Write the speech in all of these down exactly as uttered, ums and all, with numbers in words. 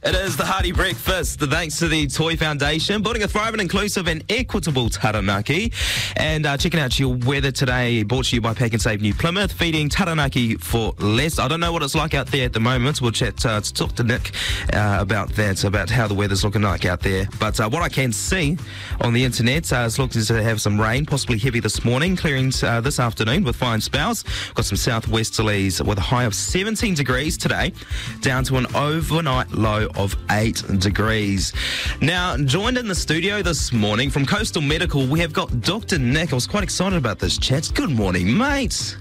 It is the Hearty Breakfast, thanks to the Toy Foundation, building a thriving, inclusive and equitable Taranaki. And uh, checking out your weather today, brought to you by Pack and Save New Plymouth, feeding Taranaki for less. I don't know what it's like out there at the moment. We'll chat uh, to talk to Nick uh, about that, about how the weather's looking like out there. But uh, what I can see on the internet uh, is looking to have some rain, possibly heavy this morning, clearing uh, this afternoon with fine spells. Got some southwesterlies with a high of seventeen degrees today, down to an overnight low of eight degrees. Now, joined in the studio this morning from Coastal Medical, we have got Doctor Nick. I was quite excited about this chat. Good morning, mate.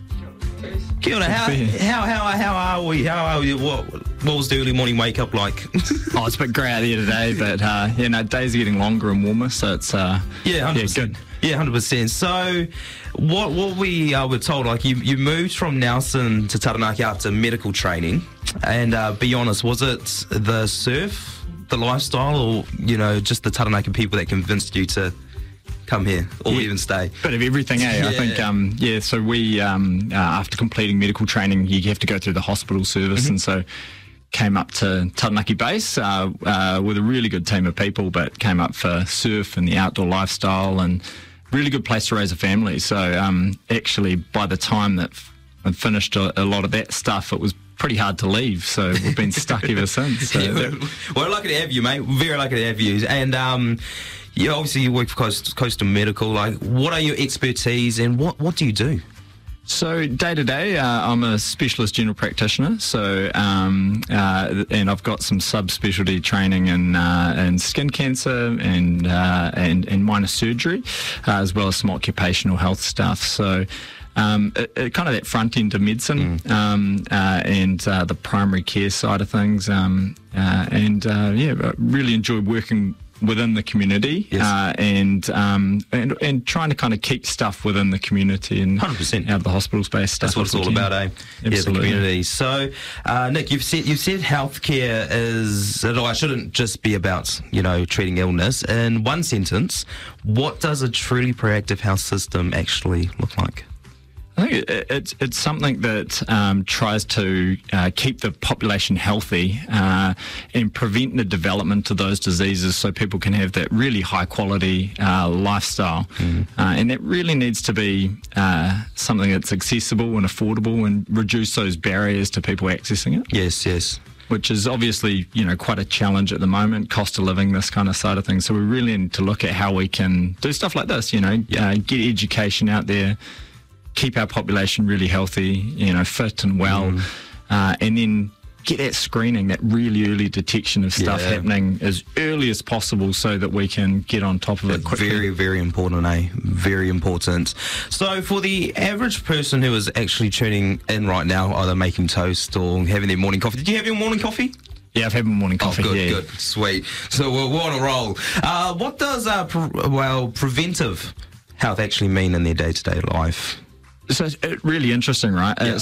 Kia ora. How, how, how, how are we? How are we? What, what was the early morning wake up like? Oh, it's a bit grey out here today, but uh, yeah, no, days are getting longer and warmer, so it's uh, yeah, one hundred percent. Yeah, good. Yeah, one hundred percent. So, what what we uh, were told, like you, you moved from Nelson to Taranaki after medical training, and uh, be honest, was it the surf, the lifestyle, or you know, just the Taranaki people that convinced you to come here or yeah, even stay? Bit of everything, eh? Yeah. I think, um, yeah, so we, um, uh, after completing medical training, you have to go through the hospital service, mm-hmm. and so came up to Taranaki base uh, uh, with a really good team of people, but came up for surf and the outdoor lifestyle, and really good place to raise a family. So um, actually, by the time that I finished a, a lot of that stuff, it was pretty hard to leave, so we've been stuck ever since. So. Yeah, well, lucky to have you, mate. Very lucky to have you. And um, you obviously you work for Coast, Coastal Medical. Like, what are your expertise, and what, what do you do? So day to day, uh, I'm a specialist general practitioner. So um, uh, and I've got some subspecialty training in uh, in skin cancer and uh, and and minor surgery, uh, as well as some occupational health stuff. So. Um, it, it, kind of that front end of medicine, mm. um, uh, and uh, the primary care side of things, um, uh, and uh, yeah, I really enjoy working within the community, yes. uh, and, um, and and trying to kind of keep stuff within the community and one hundred percent out of the hospital space stuff. That's what it's all about, eh? Absolutely. Yeah, the community. So, uh, Nick, you've said you've said healthcare is. Oh, I shouldn't just be about you know treating illness. In one sentence, what does a truly proactive health system actually look like? I think it, it's it's something that um, tries to uh, keep the population healthy uh, and prevent the development of those diseases, so people can have that really high quality uh, lifestyle. Mm-hmm. uh, and it really needs to be uh, something that's accessible and affordable, and reduce those barriers to people accessing it. Yes, yes. Which is obviously, you know, quite a challenge at the moment, cost of living, this kind of side of things. So we really need to look at how we can do stuff like this, you know, yeah. uh, get education out there, keep our population really healthy, you know, fit and well, mm. uh, and then get that screening, that really early detection of stuff yeah. happening as early as possible, so that we can get on top of it quickly. Very, very important, eh? Very important. So for the average person who is actually tuning in right now, either making toast or having their morning coffee, did you have your morning coffee? Yeah, I've had my morning coffee. Oh, good, yeah. good, sweet. So we're, we're on a roll. Uh, what does, uh, pre- well, preventive health actually mean in their day-to-day life? So it's really interesting, right? Yeah. Uh,